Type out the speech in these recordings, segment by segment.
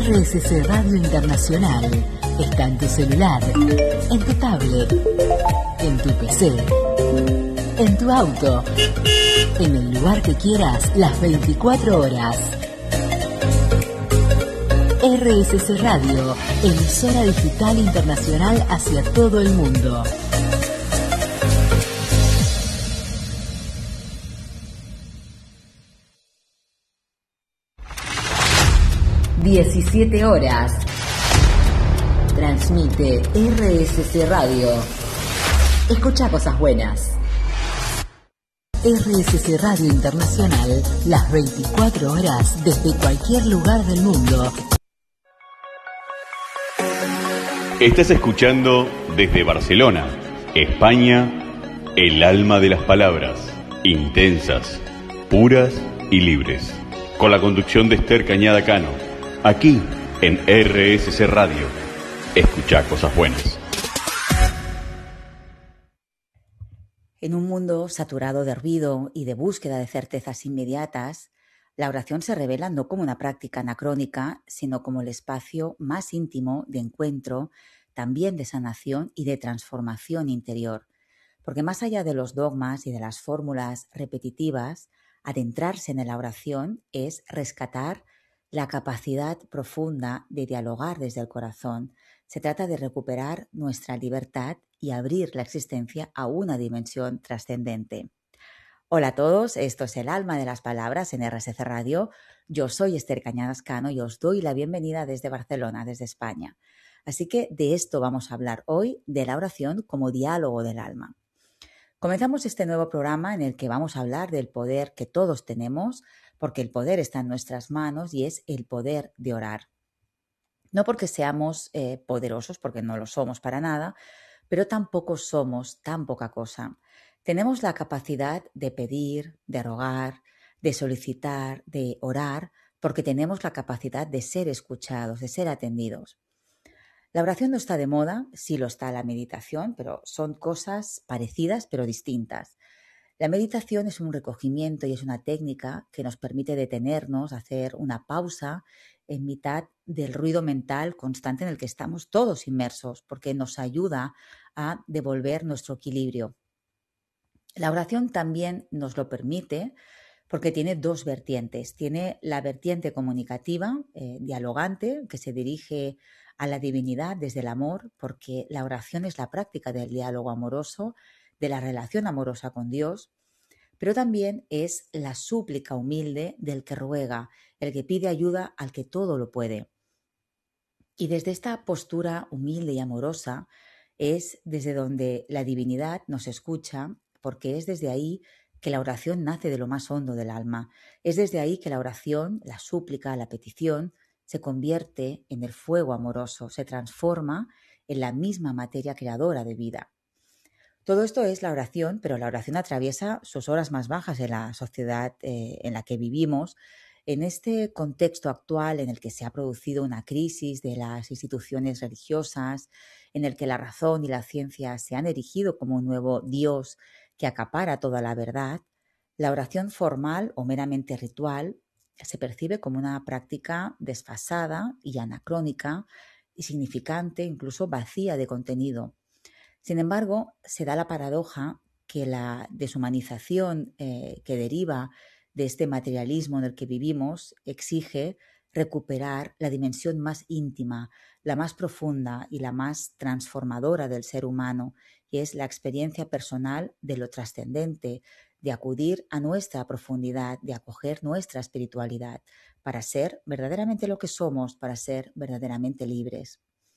RSC Radio Internacional está en tu celular, en tu tablet, en tu PC, en tu auto, en el lugar que quieras, las 24 horas. RSC Radio, emisora digital internacional hacia todo el mundo. ...17 horas... Transmite RSC Radio. Escucha cosas buenas. RSC Radio Internacional, las 24 horas desde cualquier lugar del mundo. Estás escuchando desde Barcelona, España, el alma de las palabras, intensas, puras y libres. Con la conducción de Esther Cañada Cano, aquí en RSC Radio. Escucha cosas buenas. En un mundo saturado de ruido y de búsqueda de certezas inmediatas, la oración se revela no como una práctica anacrónica, sino como el espacio más íntimo de encuentro, también de sanación y de transformación interior. Porque más allá de los dogmas y de las fórmulas repetitivas, adentrarse en la oración es rescatar la capacidad profunda de dialogar desde el corazón. Se trata de recuperar nuestra libertad y abrir la existencia a una dimensión trascendente. Hola a todos, esto es El Alma de las Palabras en RSC Radio. Yo soy Esther Cañadas Cano y os doy la bienvenida desde Barcelona, desde España. Así que de esto vamos a hablar hoy, de la oración como diálogo del alma. Comenzamos este nuevo programa en el que vamos a hablar del poder que todos tenemos, porque el poder está en nuestras manos y es el poder de orar. No porque seamos poderosos, porque no lo somos para nada, pero tampoco somos tan poca cosa. Tenemos la capacidad de pedir, de rogar, de solicitar, de orar, porque tenemos la capacidad de ser escuchados, de ser atendidos. La oración no está de moda, sí lo está la meditación, pero son cosas parecidas pero distintas. La meditación es un recogimiento y es una técnica que nos permite detenernos, hacer una pausa en mitad del ruido mental constante en el que estamos todos inmersos, porque nos ayuda a devolver nuestro equilibrio. La oración también nos lo permite porque tiene dos vertientes. Tiene la vertiente comunicativa, dialogante, que se dirige a la divinidad desde el amor, porque la oración es la práctica del diálogo amoroso, de la relación amorosa con Dios, pero también es la súplica humilde del que ruega, el que pide ayuda al que todo lo puede. Y desde esta postura humilde y amorosa es desde donde la divinidad nos escucha, porque es desde ahí que la oración nace de lo más hondo del alma. Es desde ahí que la oración, la súplica, la petición, se convierte en el fuego amoroso, se transforma en la misma materia creadora de vida. Todo esto es la oración, pero la oración atraviesa sus horas más bajas en la sociedad en la que vivimos, en este contexto actual en el que se ha producido una crisis de las instituciones religiosas, en el que la razón y la ciencia se han erigido como un nuevo Dios que acapara toda la verdad. La oración formal o meramente ritual se percibe como una práctica desfasada y anacrónica, insignificante, incluso vacía de contenido. Sin embargo, se da la paradoja que la deshumanización que deriva de este materialismo en el que vivimos exige recuperar la dimensión más íntima, la más profunda y la más transformadora del ser humano, y es la experiencia personal de lo trascendente, de acudir a nuestra profundidad, de acoger nuestra espiritualidad, para ser verdaderamente lo que somos, para ser verdaderamente libres.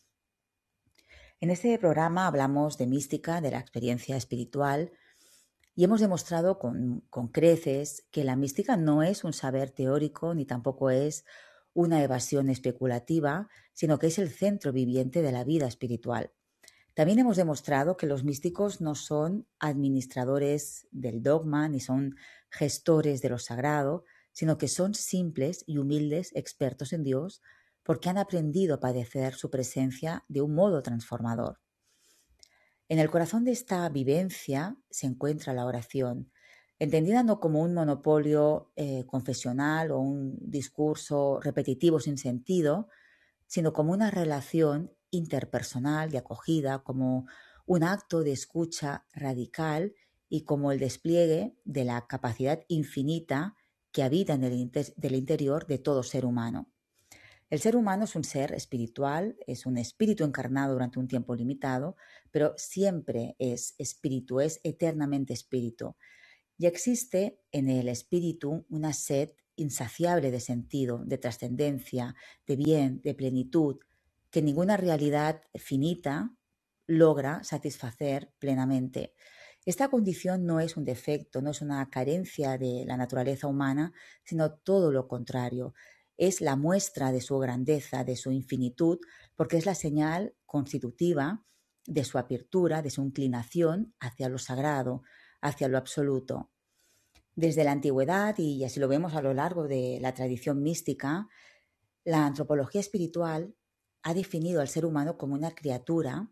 En este programa hablamos de mística, de la experiencia espiritual, y hemos demostrado con creces que la mística no es un saber teórico ni tampoco es una evasión especulativa, sino que es el centro viviente de la vida espiritual. También hemos demostrado que los místicos no son administradores del dogma ni son gestores de lo sagrado, sino que son simples y humildes expertos en Dios porque han aprendido a padecer su presencia de un modo transformador. En el corazón de esta vivencia se encuentra la oración, entendida no como un monopolio confesional o un discurso repetitivo sin sentido, sino como una relación interpersonal y acogida, como un acto de escucha radical y como el despliegue de la capacidad infinita que habita en del interior de todo ser humano. El ser humano es un ser espiritual, es un espíritu encarnado durante un tiempo limitado, pero siempre es espíritu, es eternamente espíritu. Y existe en el espíritu una sed insaciable de sentido, de trascendencia, de bien, de plenitud, que ninguna realidad finita logra satisfacer plenamente. Esta condición no es un defecto, no es una carencia de la naturaleza humana, sino todo lo contrario. Es la muestra de su grandeza, de su infinitud, porque es la señal constitutiva de su apertura, de su inclinación hacia lo sagrado, hacia lo absoluto. Desde la antigüedad, y así lo vemos a lo largo de la tradición mística, la antropología espiritual ha definido al ser humano como una criatura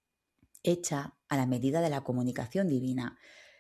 hecha a la medida de la comunicación divina.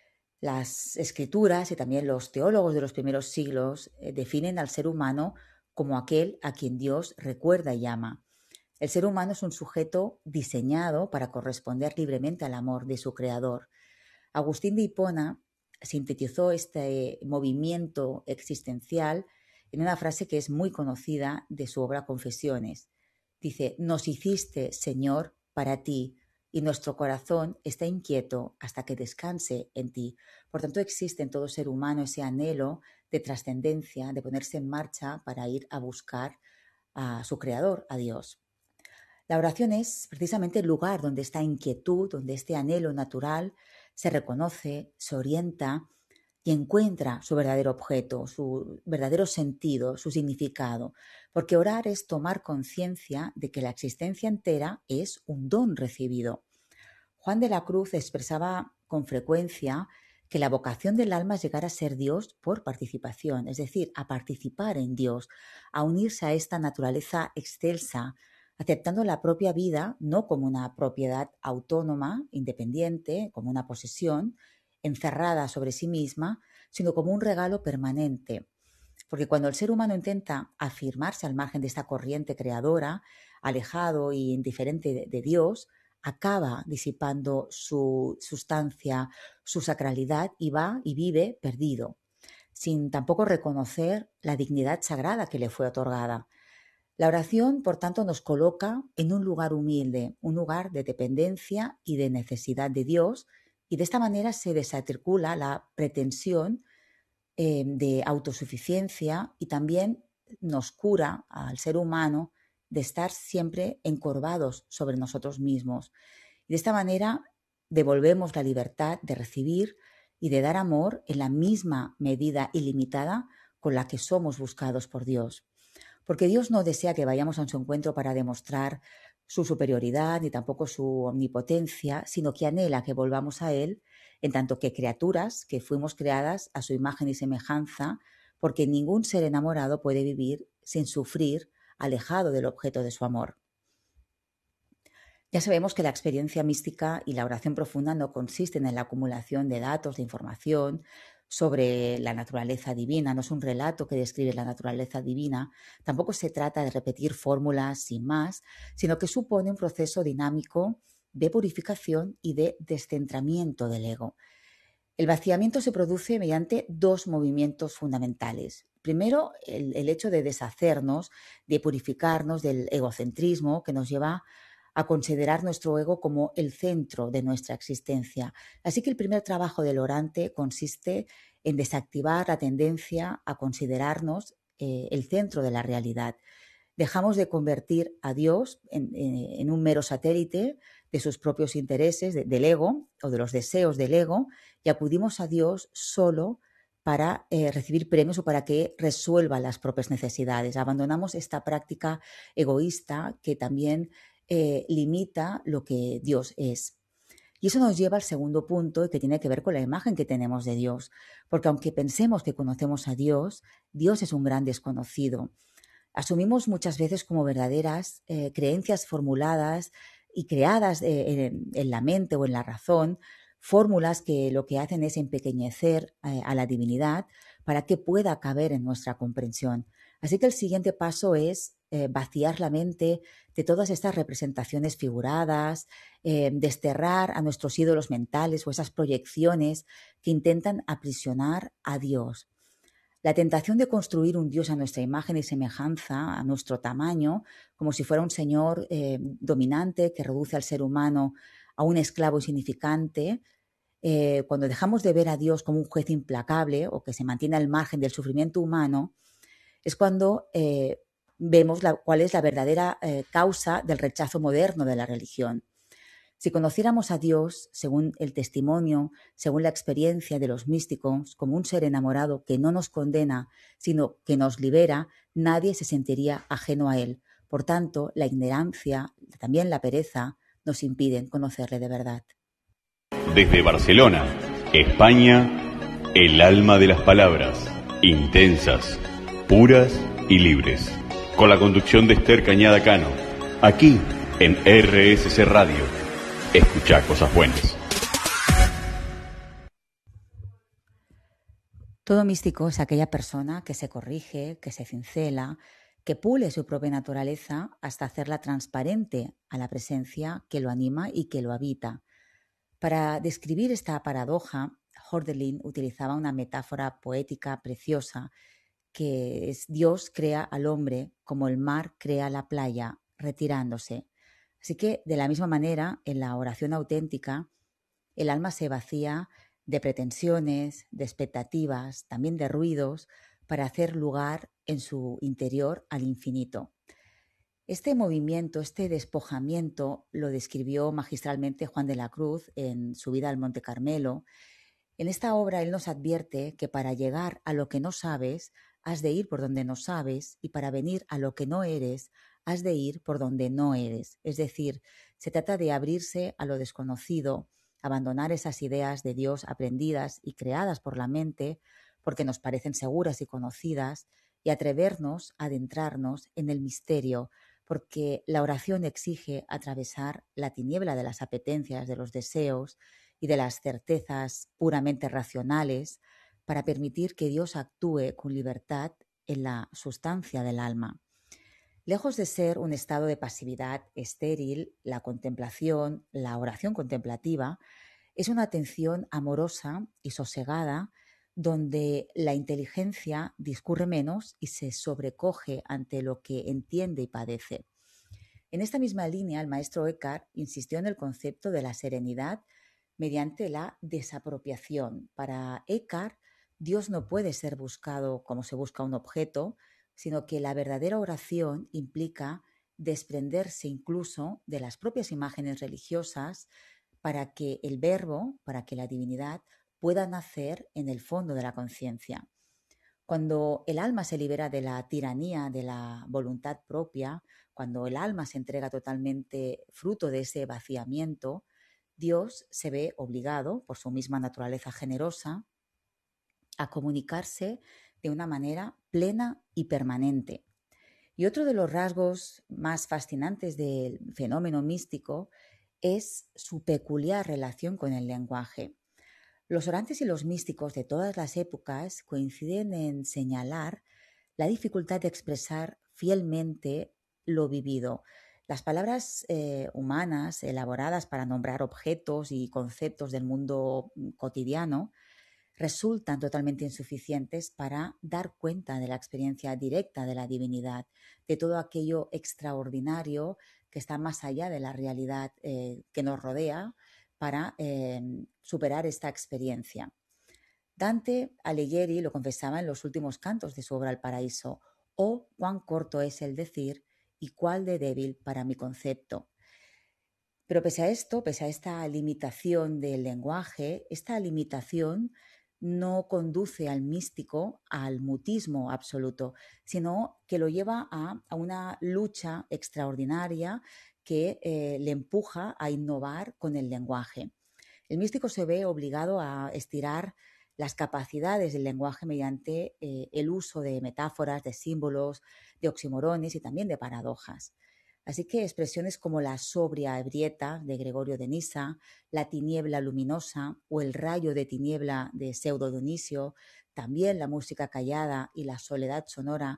Las escrituras y también los teólogos de los primeros siglos definen al ser humano como aquel a quien Dios recuerda y ama. El ser humano es un sujeto diseñado para corresponder libremente al amor de su creador. Agustín de Hipona sintetizó este movimiento existencial en una frase que es muy conocida de su obra Confesiones. Dice: nos hiciste, Señor, para ti, y nuestro corazón está inquieto hasta que descanse en ti. Por tanto, existe en todo ser humano ese anhelo de trascendencia, de ponerse en marcha para ir a buscar a su creador, a Dios. La oración es precisamente el lugar donde esta inquietud, donde este anhelo natural se reconoce, se orienta y encuentra su verdadero objeto, su verdadero sentido, su significado. Porque orar es tomar conciencia de que la existencia entera es un don recibido. Juan de la Cruz expresaba con frecuencia que la vocación del alma es llegar a ser Dios por participación, es decir, a participar en Dios, a unirse a esta naturaleza excelsa, aceptando la propia vida no como una propiedad autónoma, independiente, como una posesión, encerrada sobre sí misma, sino como un regalo permanente. Porque cuando el ser humano intenta afirmarse al margen de esta corriente creadora, alejado y indiferente de Dios, acaba disipando su sustancia, su sacralidad y va y vive perdido, sin tampoco reconocer la dignidad sagrada que le fue otorgada. La oración, por tanto, nos coloca en un lugar humilde, un lugar de dependencia y de necesidad de Dios, y de esta manera se desarticula la pretensión de autosuficiencia y también nos cura al ser humano de estar siempre encorvados sobre nosotros mismos. Y de esta manera devolvemos la libertad de recibir y de dar amor en la misma medida ilimitada con la que somos buscados por Dios. Porque Dios no desea que vayamos a su encuentro para demostrar su superioridad ni tampoco su omnipotencia, sino que anhela que volvamos a Él en tanto que criaturas que fuimos creadas a su imagen y semejanza, porque ningún ser enamorado puede vivir sin sufrir, alejado del objeto de su amor. Ya sabemos que la experiencia mística y la oración profunda no consisten en la acumulación de datos, de información sobre la naturaleza divina, no es un relato que describe la naturaleza divina, tampoco se trata de repetir fórmulas sin más, sino que supone un proceso dinámico de purificación y de descentramiento del ego. El vaciamiento se produce mediante dos movimientos fundamentales. Primero, el hecho de deshacernos, de purificarnos del egocentrismo que nos lleva a considerar nuestro ego como el centro de nuestra existencia. Así que el primer trabajo del orante consiste en desactivar la tendencia a considerarnos el centro de la realidad. Dejamos de convertir a Dios en un mero satélite de sus propios intereses, del ego o de los deseos del ego, y acudimos a Dios solo para recibir premios o para que resuelva las propias necesidades. Abandonamos esta práctica egoísta que también limita lo que Dios es. Y eso nos lleva al segundo punto, que tiene que ver con la imagen que tenemos de Dios. Porque aunque pensemos que conocemos a Dios, Dios es un gran desconocido. Asumimos muchas veces como verdaderas creencias formuladas y creadas en la mente o en la razón, fórmulas que lo que hacen es empequeñecer a la divinidad para que pueda caber en nuestra comprensión. Así que el siguiente paso es vaciar la mente de todas estas representaciones figuradas, desterrar a nuestros ídolos mentales o esas proyecciones que intentan aprisionar a Dios. La tentación de construir un Dios a nuestra imagen y semejanza, a nuestro tamaño, como si fuera un señor dominante que reduce al ser humano a un esclavo insignificante, cuando dejamos de ver a Dios como un juez implacable o que se mantiene al margen del sufrimiento humano, es cuando vemos cuál es la verdadera causa del rechazo moderno de la religión. Si conociéramos a Dios, según el testimonio, según la experiencia de los místicos, como un ser enamorado que no nos condena, sino que nos libera, nadie se sentiría ajeno a Él. Por tanto, la ignorancia, también la pereza, nos impiden conocerle de verdad. Desde Barcelona, España, el alma de las palabras, intensas, puras y libres. Con la conducción de Esther Cañada Cano, aquí en RSC Radio. Escuchá cosas buenas. Todo místico es aquella persona que se corrige, que se cincela, que pule su propia naturaleza hasta hacerla transparente a la presencia que lo anima y que lo habita. Para describir esta paradoja, Hölderlin utilizaba una metáfora poética preciosa, que es Dios crea al hombre como el mar crea la playa, retirándose. Así que, de la misma manera, en la oración auténtica, el alma se vacía de pretensiones, de expectativas, también de ruidos, para hacer lugar en su interior al infinito. Este movimiento, este despojamiento, lo describió magistralmente Juan de la Cruz en su vida al Monte Carmelo. En esta obra él nos advierte que para llegar a lo que no sabes, has de ir por donde no sabes, y para venir a lo que no eres, has de ir por donde no eres. Es decir, se trata de abrirse a lo desconocido, abandonar esas ideas de Dios aprendidas y creadas por la mente porque nos parecen seguras y conocidas, y atrevernos a adentrarnos en el misterio, porque la oración exige atravesar la tiniebla de las apetencias, de los deseos y de las certezas puramente racionales para permitir que Dios actúe con libertad en la sustancia del alma. Lejos de ser un estado de pasividad estéril, la contemplación, la oración contemplativa, es una atención amorosa y sosegada donde la inteligencia discurre menos y se sobrecoge ante lo que entiende y padece. En esta misma línea, el maestro Eckhart insistió en el concepto de la serenidad mediante la desapropiación. Para Eckhart, Dios no puede ser buscado como se busca un objeto, sino que la verdadera oración implica desprenderse incluso de las propias imágenes religiosas para que el verbo, para que la divinidad pueda nacer en el fondo de la conciencia. Cuando el alma se libera de la tiranía de la voluntad propia, cuando el alma se entrega totalmente fruto de ese vaciamiento, Dios se ve obligado, por su misma naturaleza generosa, a comunicarse de una manera plena y permanente. Y otro de los rasgos más fascinantes del fenómeno místico es su peculiar relación con el lenguaje. Los orantes y los místicos de todas las épocas coinciden en señalar la dificultad de expresar fielmente lo vivido. Las palabras humanas elaboradas para nombrar objetos y conceptos del mundo cotidiano resultan totalmente insuficientes para dar cuenta de la experiencia directa de la divinidad, de todo aquello extraordinario que está más allá de la realidad que nos rodea para superar esta experiencia. Dante Alighieri lo confesaba en los últimos cantos de su obra El Paraíso: «Oh, cuán corto es el decir y cuál de débil para mi concepto». Pero pese a esto, pese a esta limitación del lenguaje, esta limitación no conduce al místico al mutismo absoluto, sino que lo lleva a una lucha extraordinaria que le empuja a innovar con el lenguaje. El místico se ve obligado a estirar las capacidades del lenguaje mediante el uso de metáforas, de símbolos, de oxímorones y también de paradojas. Así que expresiones como la sobria ebrieta de Gregorio de Nisa, la tiniebla luminosa o el rayo de tiniebla de Pseudo Dionisio, también la música callada y la soledad sonora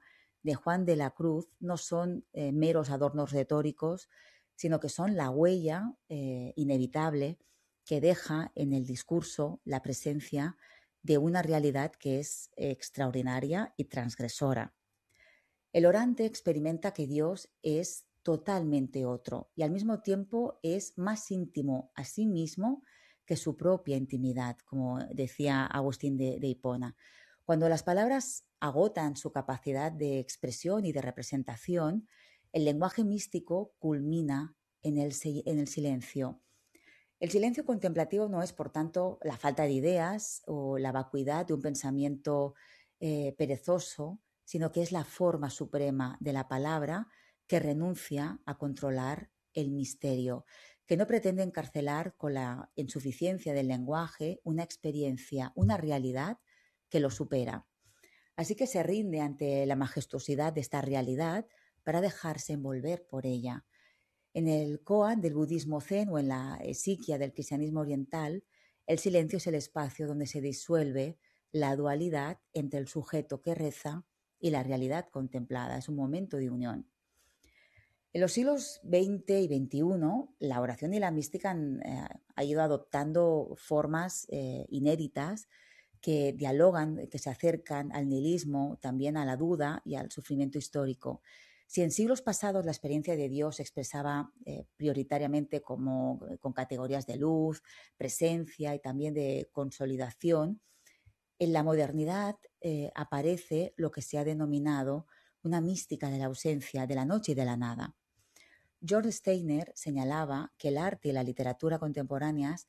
de Juan de la Cruz no son meros adornos retóricos, sino que son la huella inevitable que deja en el discurso la presencia de una realidad que es extraordinaria y transgresora. El orante experimenta que Dios es totalmente otro y al mismo tiempo es más íntimo a sí mismo que su propia intimidad, como decía Agustín de Hipona. Cuando las palabras agotan su capacidad de expresión y de representación, el lenguaje místico culmina en el silencio. El silencio contemplativo no es, por tanto, la falta de ideas o la vacuidad de un pensamiento perezoso, sino que es la forma suprema de la palabra que renuncia a controlar el misterio, que no pretende encarcelar con la insuficiencia del lenguaje una experiencia, una realidad que lo supera. Así que se rinde ante la majestuosidad de esta realidad para dejarse envolver por ella. En el koan del budismo zen o en la esiquia del cristianismo oriental, el silencio es el espacio donde se disuelve la dualidad entre el sujeto que reza y la realidad contemplada. Es un momento de unión. En los siglos XX y XXI, la oración y la mística han ido adoptando formas inéditas que dialogan, que se acercan al nihilismo, también a la duda y al sufrimiento histórico. Si en siglos pasados la experiencia de Dios se expresaba prioritariamente con categorías de luz, presencia y también de consolidación, en la modernidad aparece lo que se ha denominado una mística de la ausencia, de la noche y de la nada. George Steiner señalaba que el arte y la literatura contemporáneas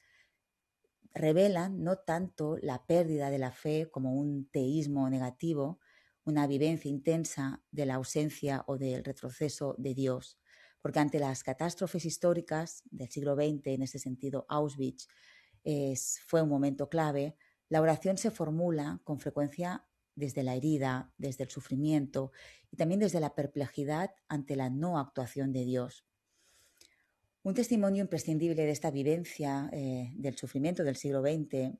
revelan no tanto la pérdida de la fe como un teísmo negativo, una vivencia intensa de la ausencia o del retroceso de Dios, porque ante las catástrofes históricas del siglo XX, en ese sentido Auschwitz fue un momento clave, la oración se formula con frecuencia desde la herida, desde el sufrimiento y también desde la perplejidad ante la no actuación de Dios. Un testimonio imprescindible de esta vivencia del sufrimiento del siglo XX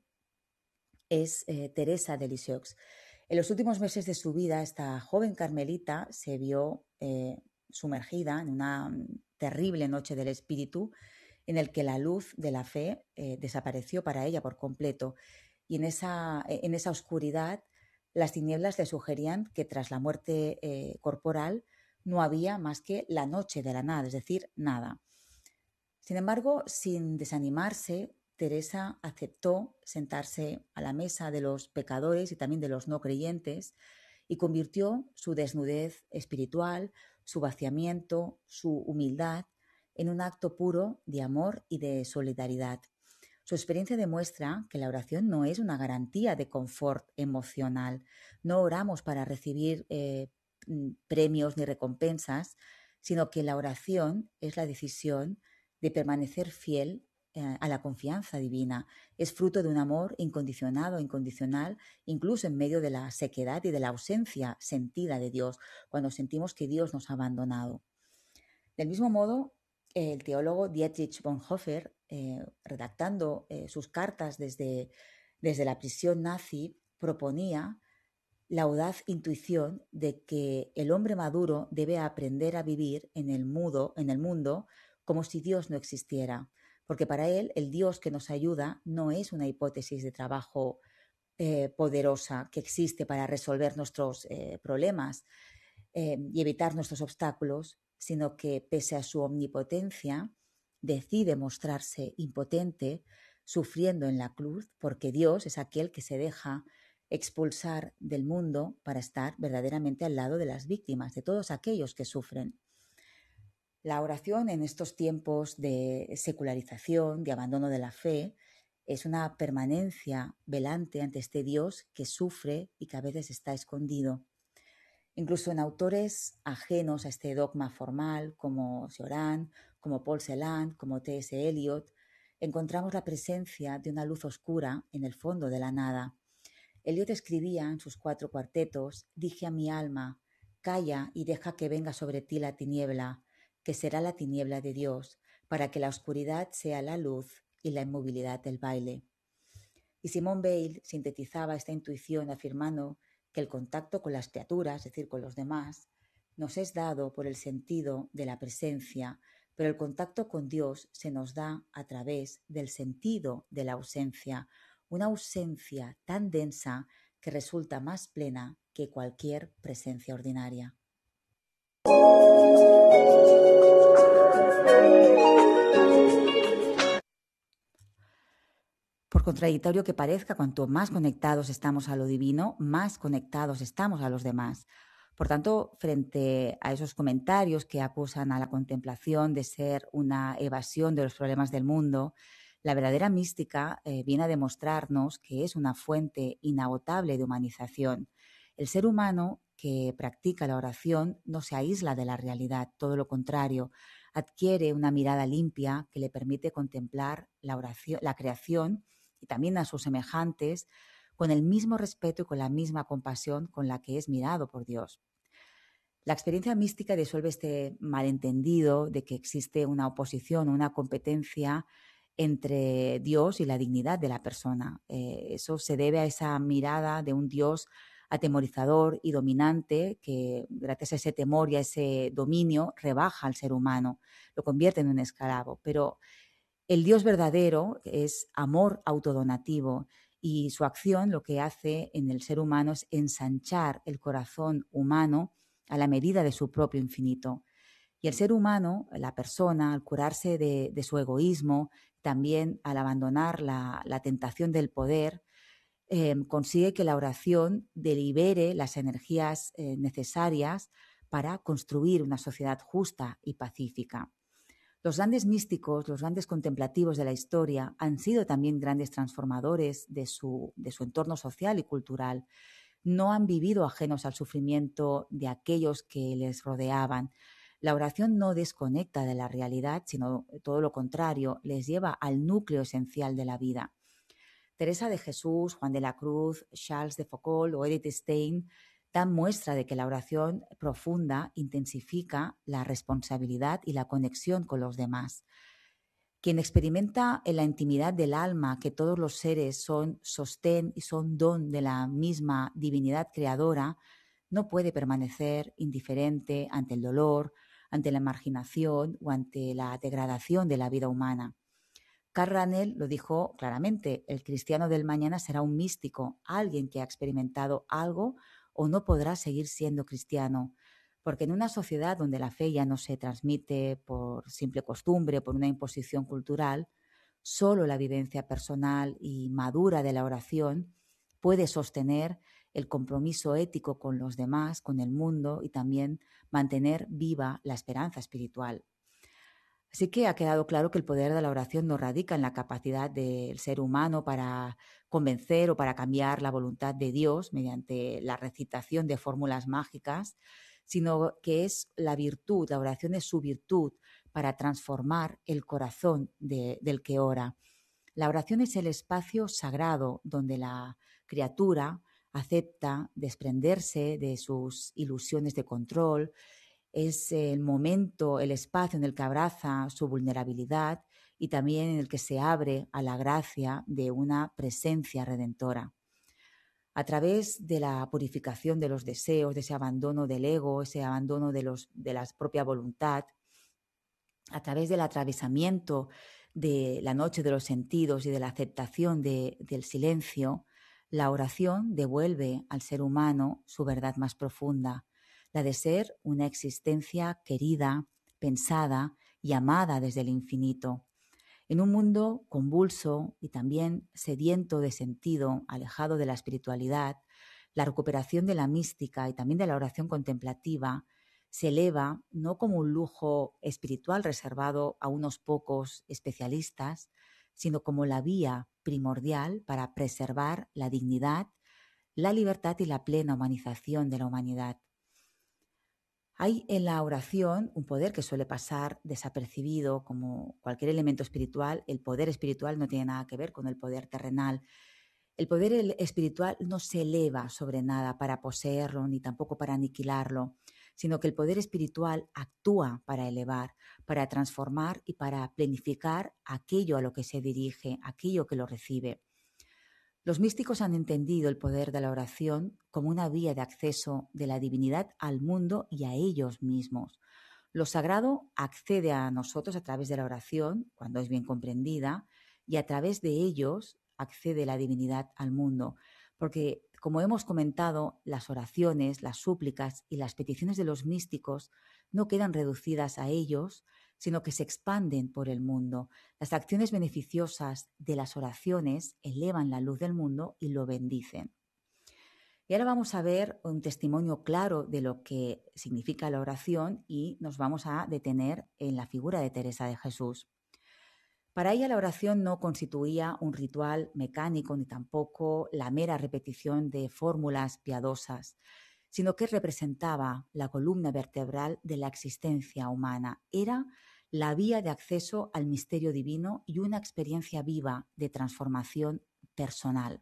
es Teresa de Lisieux. En los últimos meses de su vida, esta joven carmelita se vio sumergida en una terrible noche del espíritu en el que la luz de la fe desapareció para ella por completo. Y en esa oscuridad, las tinieblas le sugerían que tras la muerte corporal no había más que la noche de la nada, es decir, nada. Sin embargo, sin desanimarse, Teresa aceptó sentarse a la mesa de los pecadores y también de los no creyentes y convirtió su desnudez espiritual, su vaciamiento, su humildad en un acto puro de amor y de solidaridad. Su experiencia demuestra que la oración no es una garantía de confort emocional. No oramos para recibir premios ni recompensas, sino que la oración es la decisión de permanecer fiel a la confianza divina. Es fruto de un amor incondicionado, incondicional, incluso en medio de la sequedad y de la ausencia sentida de Dios, cuando sentimos que Dios nos ha abandonado. Del mismo modo, el teólogo Dietrich Bonhoeffer, redactando sus cartas desde la prisión nazi, proponía la audaz intuición de que el hombre maduro debe aprender a vivir en el mundo como si Dios no existiera, porque para él el Dios que nos ayuda no es una hipótesis de trabajo poderosa que existe para resolver nuestros problemas y evitar nuestros obstáculos, sino que pese a su omnipotencia decide mostrarse impotente sufriendo en la cruz, porque Dios es aquel que se deja expulsar del mundo para estar verdaderamente al lado de las víctimas, de todos aquellos que sufren. La oración en estos tiempos de secularización, de abandono de la fe, es una permanencia velante ante este Dios que sufre y que a veces está escondido. Incluso en autores ajenos a este dogma formal, como Cioran, como Paul Celan, como T.S. Eliot, encontramos la presencia de una luz oscura en el fondo de la nada. Eliot escribía en sus 4 cuartetos: «Dije a mi alma, calla y deja que venga sobre ti la tiniebla, que será la tiniebla de Dios, para que la oscuridad sea la luz y la inmovilidad el baile». Y Simone Weil sintetizaba esta intuición afirmando que el contacto con las criaturas, es decir, con los demás, nos es dado por el sentido de la presencia, pero el contacto con Dios se nos da a través del sentido de la ausencia, una ausencia tan densa que resulta más plena que cualquier presencia ordinaria. Por contradictorio que parezca, cuanto más conectados estamos a lo divino, más conectados estamos a los demás. Por tanto, frente a esos comentarios que acusan a la contemplación de ser una evasión de los problemas del mundo, la verdadera mística viene a demostrarnos que es una fuente inagotable de humanización. El ser humano que practica la oración no se aísla de la realidad, todo lo contrario, adquiere una mirada limpia que le permite contemplar la oración, la creación y también a sus semejantes con el mismo respeto y con la misma compasión con la que es mirado por Dios. La experiencia mística disuelve este malentendido de que existe una oposición o una competencia entre Dios y la dignidad de la persona. Eso se debe a esa mirada de un Dios atemorizador y dominante que, gracias a ese temor y a ese dominio, rebaja al ser humano, lo convierte en un esclavo. Pero el Dios verdadero es amor autodonativo y su acción lo que hace en el ser humano es ensanchar el corazón humano a la medida de su propio infinito. Y el ser humano, la persona, al curarse de su egoísmo, también al abandonar la tentación del poder, consigue que la oración delibere las energías necesarias para construir una sociedad justa y pacífica. Los grandes místicos, los grandes contemplativos de la historia han sido también grandes transformadores de su entorno social y cultural. No han vivido ajenos al sufrimiento de aquellos que les rodeaban. La oración no desconecta de la realidad, sino todo lo contrario, les lleva al núcleo esencial de la vida. Teresa de Jesús, Juan de la Cruz, Charles de Foucault o Edith Stein dan muestra de que la oración profunda intensifica la responsabilidad y la conexión con los demás. Quien experimenta en la intimidad del alma que todos los seres son sostén y son don de la misma divinidad creadora, no puede permanecer indiferente ante el dolor, ante la marginación o ante la degradación de la vida humana. Karl Rahner lo dijo claramente: el cristiano del mañana será un místico, alguien que ha experimentado algo o no podrá seguir siendo cristiano. Porque en una sociedad donde la fe ya no se transmite por simple costumbre, por una imposición cultural, solo la vivencia personal y madura de la oración puede sostener el compromiso ético con los demás, con el mundo y también mantener viva la esperanza espiritual. Así que ha quedado claro que el poder de la oración no radica en la capacidad del ser humano para convencer o para cambiar la voluntad de Dios mediante la recitación de fórmulas mágicas, sino que es la virtud, la oración es su virtud para transformar el corazón del que ora. La oración es el espacio sagrado donde la criatura acepta desprenderse de sus ilusiones de control. Es el momento, el espacio en el que abraza su vulnerabilidad y también en el que se abre a la gracia de una presencia redentora. A través de la purificación de los deseos, de ese abandono del ego, ese abandono de la propia voluntad, a través del atravesamiento de la noche de los sentidos y de la aceptación del silencio, la oración devuelve al ser humano su verdad más profunda, la de ser una existencia querida, pensada y amada desde el infinito. En un mundo convulso y también sediento de sentido, alejado de la espiritualidad, la recuperación de la mística y también de la oración contemplativa se eleva no como un lujo espiritual reservado a unos pocos especialistas, sino como la vía primordial para preservar la dignidad, la libertad y la plena humanización de la humanidad. Hay en la oración un poder que suele pasar desapercibido. Como cualquier elemento espiritual, el poder espiritual no tiene nada que ver con el poder terrenal. El poder espiritual no se eleva sobre nada para poseerlo ni tampoco para aniquilarlo, sino que el poder espiritual actúa para elevar, para transformar y para plenificar aquello a lo que se dirige, aquello que lo recibe. Los místicos han entendido el poder de la oración como una vía de acceso de la divinidad al mundo y a ellos mismos. Lo sagrado accede a nosotros a través de la oración, cuando es bien comprendida, y a través de ellos accede la divinidad al mundo. Porque, como hemos comentado, las oraciones, las súplicas y las peticiones de los místicos no quedan reducidas a ellos, sino que se expanden por el mundo. Las acciones beneficiosas de las oraciones elevan la luz del mundo y lo bendicen. Y ahora vamos a ver un testimonio claro de lo que significa la oración y nos vamos a detener en la figura de Teresa de Jesús. Para ella la oración no constituía un ritual mecánico ni tampoco la mera repetición de fórmulas piadosas, sino que representaba la columna vertebral de la existencia humana. Era la vía de acceso al misterio divino y una experiencia viva de transformación personal.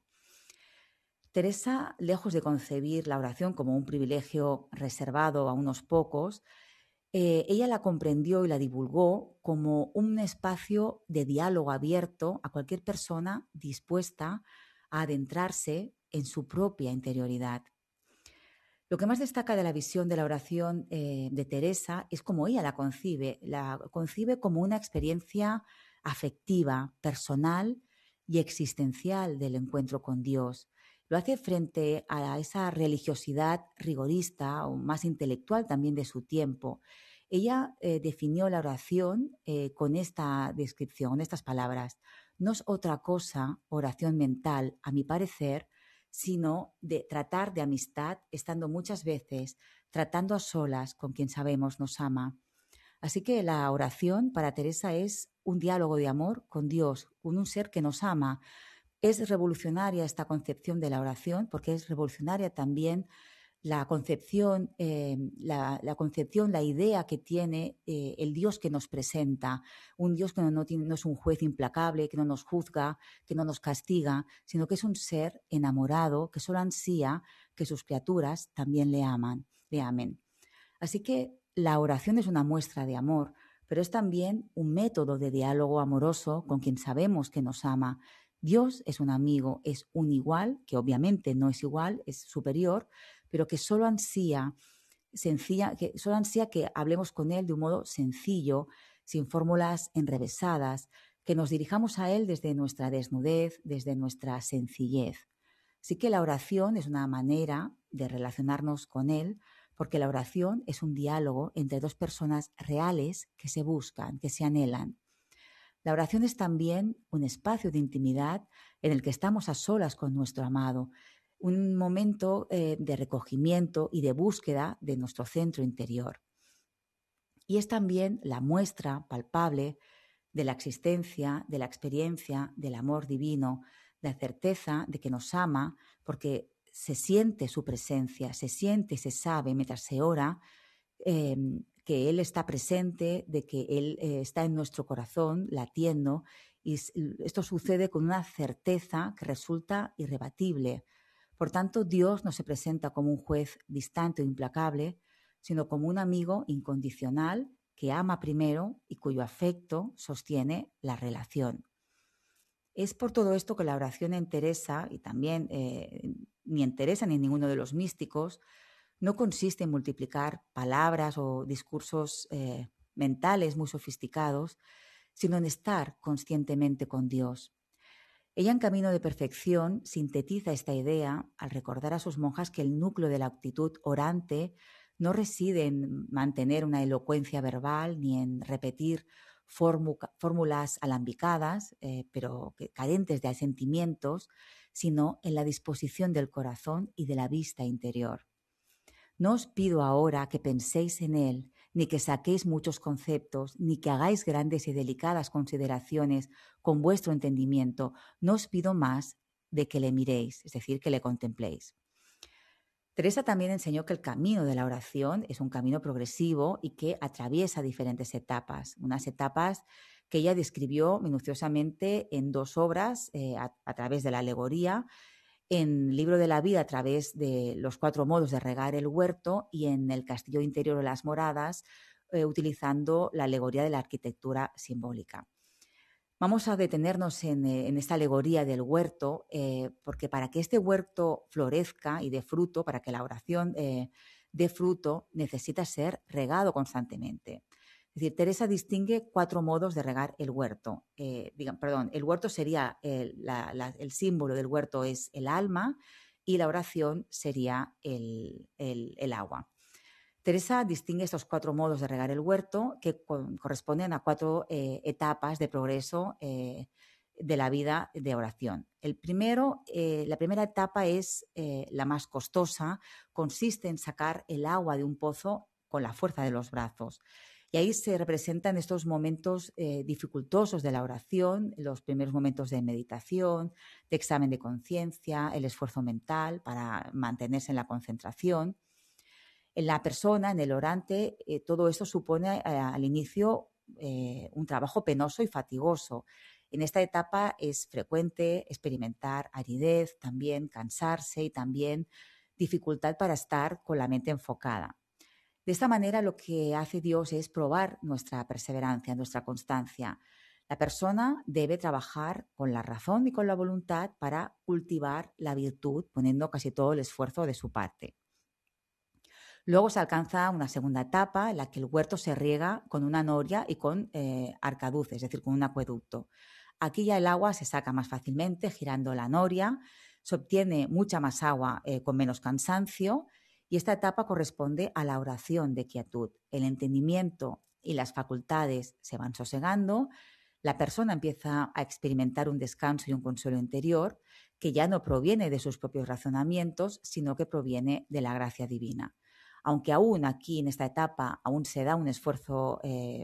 Teresa, lejos de concebir la oración como un privilegio reservado a unos pocos, ella la comprendió y la divulgó como un espacio de diálogo abierto a cualquier persona dispuesta a adentrarse en su propia interioridad. Lo que más destaca de la visión de la oración de Teresa es cómo ella la concibe como una experiencia afectiva, personal y existencial del encuentro con Dios. Lo hace frente a esa religiosidad rigorista o más intelectual también de su tiempo. Ella definió la oración con esta descripción, estas palabras. No es otra cosa oración mental, a mi parecer, sino de tratar de amistad, estando muchas veces tratando a solas con quien sabemos nos ama. Así que la oración para Teresa es un diálogo de amor con Dios, con un ser que nos ama. Es revolucionaria esta concepción de la oración porque es revolucionaria también la concepción, la idea que tiene el Dios que nos presenta, un Dios que no es un juez implacable, que no nos juzga, que no nos castiga, sino que es un ser enamorado que solo ansía que sus criaturas también le amen. Así que la oración es una muestra de amor, pero es también un método de diálogo amoroso con quien sabemos que nos ama. Dios es un amigo, es un igual, que obviamente no es igual, es superior, pero que solo ansía que hablemos con Él de un modo sencillo, sin fórmulas enrevesadas, que nos dirijamos a Él desde nuestra desnudez, desde nuestra sencillez. Así que la oración es una manera de relacionarnos con Él, porque la oración es un diálogo entre dos personas reales que se buscan, que se anhelan. La oración es también un espacio de intimidad en el que estamos a solas con nuestro amado, un momento de recogimiento y de búsqueda de nuestro centro interior. Y es también la muestra palpable de la existencia, de la experiencia, del amor divino, de la certeza de que nos ama, porque se siente su presencia, se siente y se sabe mientras se ora que Él está presente, de que Él está en nuestro corazón latiendo, y esto sucede con una certeza que resulta irrebatible. Por tanto, Dios no se presenta como un juez distante o implacable, sino como un amigo incondicional que ama primero y cuyo afecto sostiene la relación. Es por todo esto que la oración en Teresa, y también ni en Teresa ni en ninguno de los místicos, no consiste en multiplicar palabras o discursos mentales muy sofisticados, sino en estar conscientemente con Dios. Ella, en Camino de Perfección, sintetiza esta idea al recordar a sus monjas que el núcleo de la actitud orante no reside en mantener una elocuencia verbal ni en repetir fórmulas alambicadas, pero carentes de sentimientos, sino en la disposición del corazón y de la vista interior. No os pido ahora que penséis en él, ni que saquéis muchos conceptos, ni que hagáis grandes y delicadas consideraciones con vuestro entendimiento. No os pido más de que le miréis, es decir, que le contempléis. Teresa también enseñó que el camino de la oración es un camino progresivo y que atraviesa diferentes etapas, unas etapas que ella describió minuciosamente en dos obras a través de la alegoría, en el Libro de la Vida a través de los 4 modos de regar el huerto y en el Castillo Interior de las Moradas utilizando la alegoría de la arquitectura simbólica. Vamos a detenernos en esta alegoría del huerto, porque para que este huerto florezca y dé fruto, para que la oración dé fruto, necesita ser regado constantemente. Es decir, Teresa distingue 4 modos de regar el huerto. El huerto sería, el símbolo del huerto es el alma y la oración sería el agua. Teresa distingue estos 4 modos de regar el huerto que corresponden a 4 etapas de progreso de la vida de oración. La primera etapa es la más costosa, consiste en sacar el agua de un pozo con la fuerza de los brazos. Y ahí se representan estos momentos dificultosos de la oración, los primeros momentos de meditación, de examen de conciencia, el esfuerzo mental para mantenerse en la concentración. En la persona, en el orante, todo esto supone al inicio un trabajo penoso y fatigoso. En esta etapa es frecuente experimentar aridez, también cansarse y también dificultad para estar con la mente enfocada. De esta manera lo que hace Dios es probar nuestra perseverancia, nuestra constancia. La persona debe trabajar con la razón y con la voluntad para cultivar la virtud, poniendo casi todo el esfuerzo de su parte. Luego se alcanza una segunda etapa en la que el huerto se riega con una noria y con arcaduces, es decir, con un acueducto. Aquí ya el agua se saca más fácilmente girando la noria, se obtiene mucha más agua con menos cansancio y esta etapa corresponde a la oración de quietud. El entendimiento y las facultades se van sosegando, la persona empieza a experimentar un descanso y un consuelo interior que ya no proviene de sus propios razonamientos, sino que proviene de la gracia divina. Aunque aún aquí en esta etapa aún se da un esfuerzo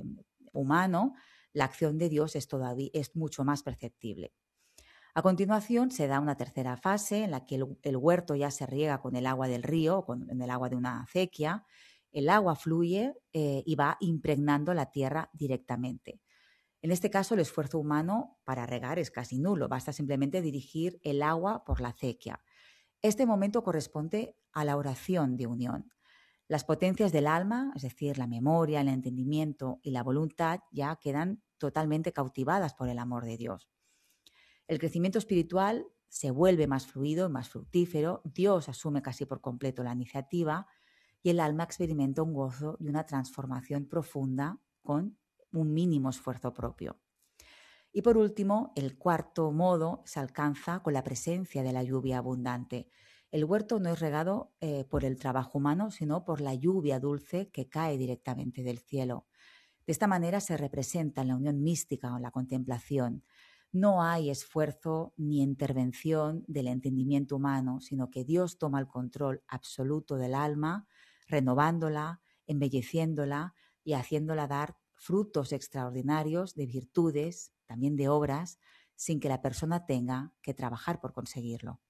humano, la acción de Dios es mucho más perceptible. A continuación se da una tercera fase en la que el huerto ya se riega con el agua del río, con el agua de una acequia. El agua fluye y va impregnando la tierra directamente. En este caso, el esfuerzo humano para regar es casi nulo, basta simplemente dirigir el agua por la acequia. Este momento corresponde a la oración de unión. Las potencias del alma, es decir, la memoria, el entendimiento y la voluntad, ya quedan totalmente cautivadas por el amor de Dios. El crecimiento espiritual se vuelve más fluido, más fructífero, Dios asume casi por completo la iniciativa y el alma experimenta un gozo y una transformación profunda con un mínimo esfuerzo propio. Y por último, el cuarto modo se alcanza con la presencia de la lluvia abundante. El huerto no es regado por el trabajo humano, sino por la lluvia dulce que cae directamente del cielo. De esta manera se representa en la unión mística o la contemplación. No hay esfuerzo ni intervención del entendimiento humano, sino que Dios toma el control absoluto del alma, renovándola, embelleciéndola y haciéndola dar frutos extraordinarios de virtudes, también de obras, sin que la persona tenga que trabajar por conseguirlo.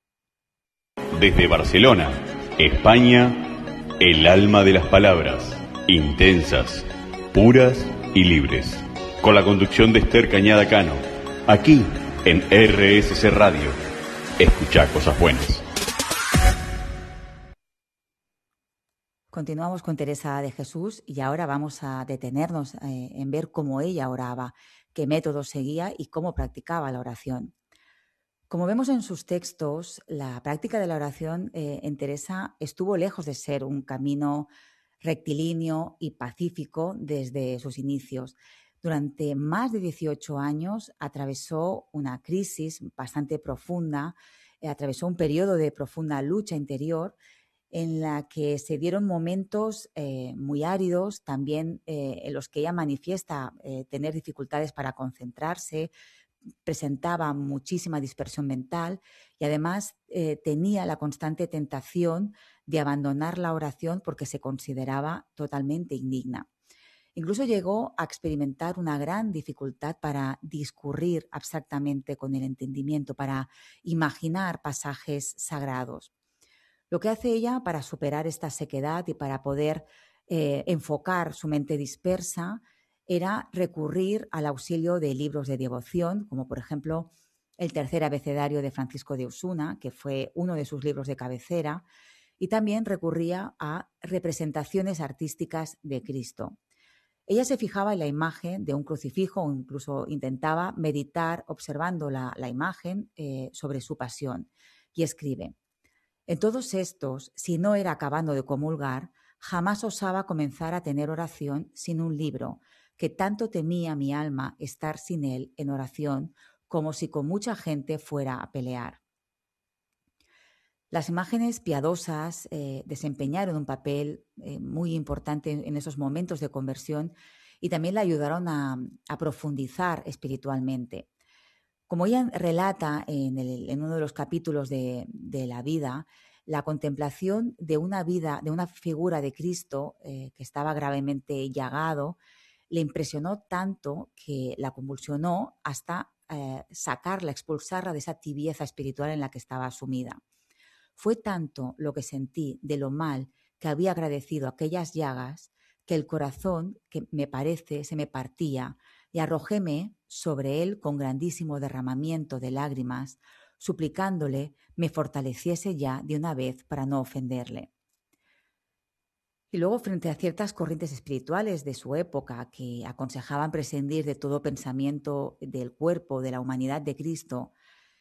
Desde Barcelona, España, el alma de las palabras, intensas, puras y libres. Con la conducción de Esther Cañada Cano, aquí en RSC Radio. Escuchá cosas buenas. Continuamos con Teresa de Jesús y ahora vamos a detenernos en ver cómo ella oraba, qué métodos seguía y cómo practicaba la oración. Como vemos en sus textos, la práctica de la oración en Teresa estuvo lejos de ser un camino rectilíneo y pacífico desde sus inicios. Durante más de 18 años atravesó una crisis bastante profunda, atravesó un periodo de profunda lucha interior en la que se dieron momentos muy áridos, también en los que ella manifiesta tener dificultades para concentrarse, presentaba muchísima dispersión mental y además tenía la constante tentación de abandonar la oración porque se consideraba totalmente indigna. Incluso llegó a experimentar una gran dificultad para discurrir abstractamente con el entendimiento, para imaginar pasajes sagrados. Lo que hace ella para superar esta sequedad y para poder enfocar su mente dispersa era recurrir al auxilio de libros de devoción, como por ejemplo el Tercer Abecedario de Francisco de Osuna, que fue uno de sus libros de cabecera, y también recurría a representaciones artísticas de Cristo. Ella se fijaba en la imagen de un crucifijo o incluso intentaba meditar observando la imagen sobre su pasión. Y escribe: en todos estos, si no era acabando de comulgar, jamás osaba comenzar a tener oración sin un libro, que tanto temía mi alma estar sin él en oración, como si con mucha gente fuera a pelear. Las imágenes piadosas desempeñaron un papel muy importante en esos momentos de conversión y también la ayudaron a profundizar espiritualmente. Como ella relata en uno de los capítulos de la vida, la contemplación de una figura de Cristo que estaba gravemente llagado, le impresionó tanto que la convulsionó hasta sacarla, expulsarla de esa tibieza espiritual en la que estaba sumida. Fue tanto lo que sentí de lo mal que había agradecido aquellas llagas que el corazón, que me parece, se me partía y arrojóme sobre él con grandísimo derramamiento de lágrimas, suplicándole me fortaleciese ya de una vez para no ofenderle. Y luego, frente a ciertas corrientes espirituales de su época que aconsejaban prescindir de todo pensamiento del cuerpo, de la humanidad de Cristo,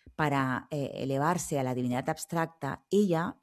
para elevarse a la divinidad abstracta, ella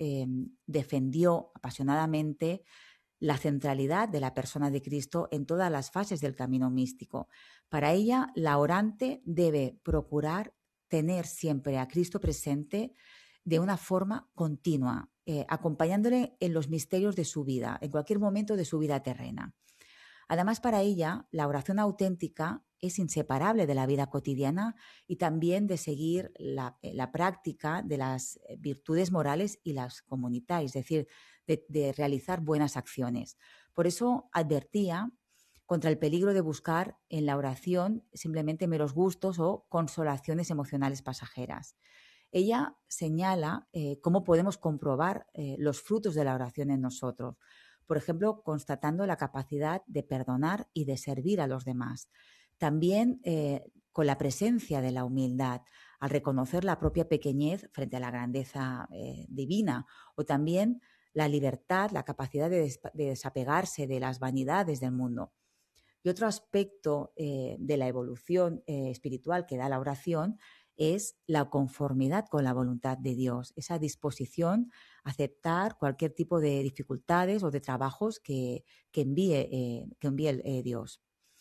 defendió apasionadamente la centralidad de la persona de Cristo en todas las fases del camino místico. Para ella, la orante debe procurar tener siempre a Cristo presente de una forma continua, acompañándole en los misterios de su vida, en cualquier momento de su vida terrena. Además, para ella, la oración auténtica es inseparable de la vida cotidiana y también de seguir la práctica de las virtudes morales y las comunitarias, es decir, de realizar buenas acciones. Por eso advertía contra el peligro de buscar en la oración simplemente meros gustos o consolaciones emocionales pasajeras. Ella señala cómo podemos comprobar los frutos de la oración en nosotros. Por ejemplo, constatando la capacidad de perdonar y de servir a los demás. También con la presencia de la humildad, al reconocer la propia pequeñez frente a la grandeza divina, o también la libertad, la capacidad de desapegarse de las vanidades del mundo. Y otro aspecto de la evolución espiritual que da la oración es la conformidad con la voluntad de Dios, esa disposición a aceptar cualquier tipo de dificultades o de trabajos que envíe Dios.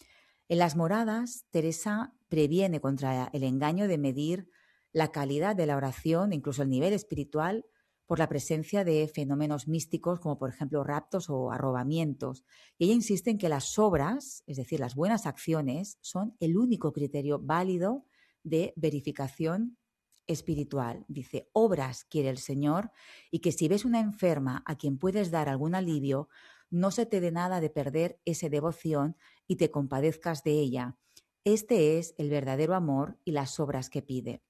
En las moradas, Teresa previene contra el engaño de medir la calidad de la oración, incluso el nivel espiritual, por la presencia de fenómenos místicos como por ejemplo raptos o arrobamientos. Y ella insiste en que las obras, es decir, las buenas acciones, son el único criterio válido de verificación espiritual. Dice, obras quiere el Señor, y que si ves una enferma a quien puedes dar algún alivio, no se te dé nada de perder esa devoción y te compadezcas de ella. Este es el verdadero amor y las obras que pide.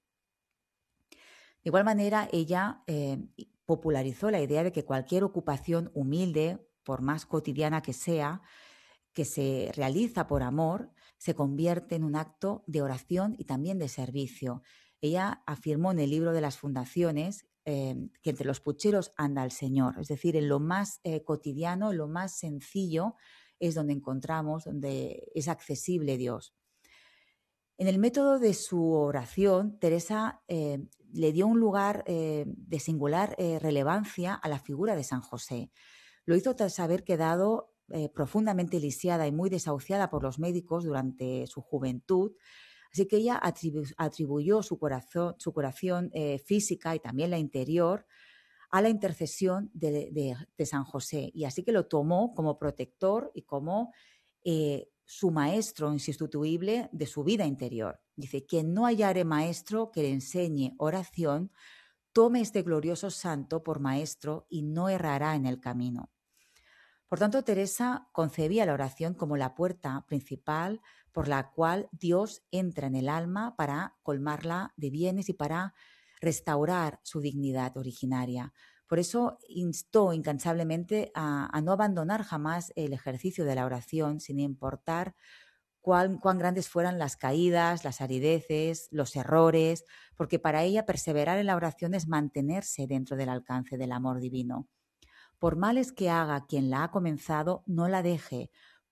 De igual manera, ella popularizó la idea de que cualquier ocupación humilde, por más cotidiana que sea, que se realiza por amor, se convierte en un acto de oración y también de servicio. Ella afirmó en el libro de las fundaciones que entre los pucheros anda el Señor, es decir, en lo más cotidiano, en lo más sencillo es donde encontramos, donde es accesible Dios. En el método de su oración, Teresa le dio un lugar de singular relevancia a la figura de San José. Lo hizo tras haber quedado profundamente lisiada y muy desahuciada por los médicos durante su juventud. Así que ella atribuyó su curación física y también la interior a la intercesión de San José. Y así que lo tomó como protector y como su maestro insustituible de su vida interior. Dice, quien no hallare maestro que le enseñe oración, tome este glorioso santo por maestro y no errará en el camino. Por tanto, Teresa concebía la oración como la puerta principal por la cual Dios entra en el alma para colmarla de bienes y para restaurar su dignidad originaria. Por eso instó incansablemente a no abandonar jamás el ejercicio de la oración, sin importar cuán grandes fueran las caídas, las arideces, los errores, porque para ella perseverar en la oración es mantenerse dentro del alcance del amor divino. Por males que haga quien la ha comenzado, no la deje,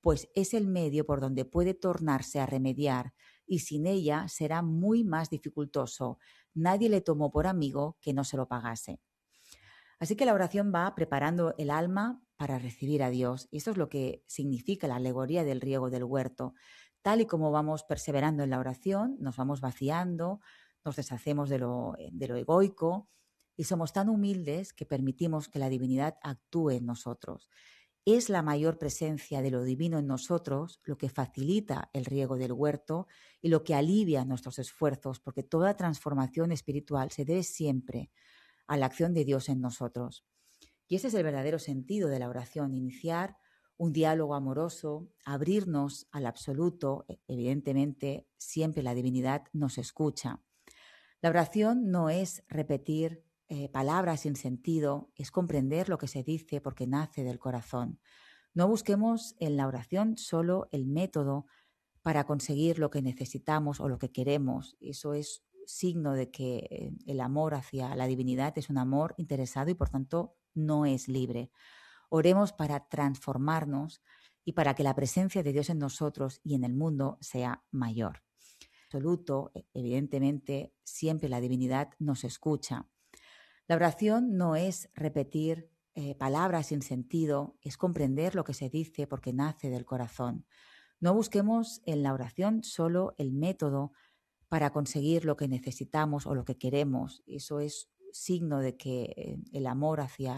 pues es el medio por donde puede tornarse a remediar, y sin ella será muy más dificultoso. Nadie le tomó por amigo que no se lo pagase. Así que la oración va preparando el alma para recibir a Dios. Y esto es lo que significa la alegoría del riego del huerto. Tal y como vamos perseverando en la oración, nos vamos vaciando, nos deshacemos de lo egoico y somos tan humildes que permitimos que la divinidad actúe en nosotros. Es la mayor presencia de lo divino en nosotros lo que facilita el riego del huerto y lo que alivia nuestros esfuerzos, porque toda transformación espiritual se debe siempre a la acción de Dios en nosotros. Y ese es el verdadero sentido de la oración, iniciar un diálogo amoroso, abrirnos al absoluto. Evidentemente, siempre la divinidad nos escucha. La oración no es repetir palabras sin sentido, es comprender lo que se dice porque nace del corazón. No busquemos en la oración solo el método para conseguir lo que necesitamos o lo que queremos. Eso es signo de que el amor hacia la divinidad es un amor interesado y por tanto no es libre. Oremos para transformarnos y para que la presencia de Dios en nosotros y en el mundo sea mayor. Absoluto, evidentemente, siempre la divinidad nos escucha. La oración no es repetir palabras sin sentido, es comprender lo que se dice porque nace del corazón. No busquemos en la oración solo el método para conseguir lo que necesitamos o lo que queremos. Eso es signo de que el amor hacia